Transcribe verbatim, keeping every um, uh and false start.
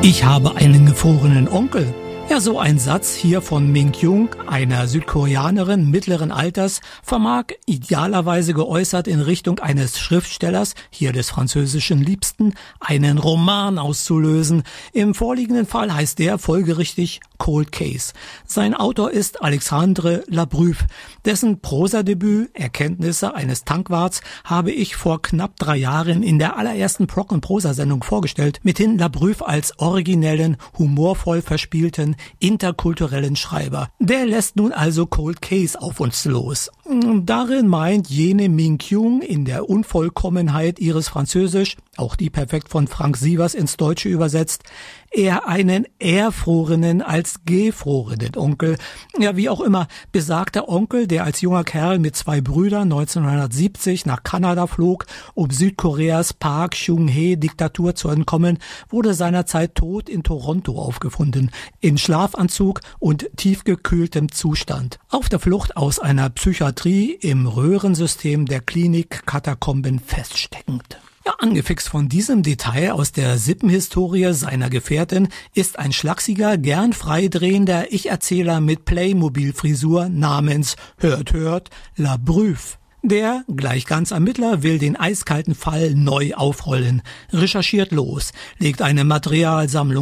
Ich habe einen gefrorenen Onkel. Ja, so ein Satz hier von Min Kyung, einer Südkoreanerin mittleren Alters, vermag idealerweise geäußert in Richtung eines Schriftstellers, hier des französischen Liebsten, einen Roman auszulösen. Im vorliegenden Fall heißt der folgerichtig Cold Case. Sein Autor ist Alexandre Labruff. Dessen Prosadebüt Erkenntnisse eines Tankwarts habe ich vor knapp drei Jahren in der allerersten Proc- und Prosa-Sendung vorgestellt, mithin Labruff als originellen, humorvoll verspielten, interkulturellen Schreiber. Der lässt nun also Cold Case auf uns los. Darin meint jene Min Kyung in der Unvollkommenheit ihres Französisch, auch die perfekt von Frank Sievers ins Deutsche übersetzt, eher einen erfrorenen als gefrorenen Onkel. Ja, wie auch immer, besagter Onkel, der als junger Kerl mit zwei Brüdern neunzehnhundertsiebzig nach Kanada flog, um Südkoreas Park Chung-hee-Diktatur zu entkommen, wurde seinerzeit tot in Toronto aufgefunden, in Schlafanzug und tiefgekühltem Zustand, auf der Flucht aus einer Psychiatrie im Röhrensystem der Klinik Katakomben feststeckend. Ja, angefixt von diesem Detail aus der Sippenhistorie seiner Gefährtin ist ein schlachsiger, gern freidrehender Ich-Erzähler mit Playmobil-Frisur namens Hört, hört, Labruff. Der, gleich ganz Ermittler, will den eiskalten Fall neu aufrollen, recherchiert los, legt eine Materialsammlung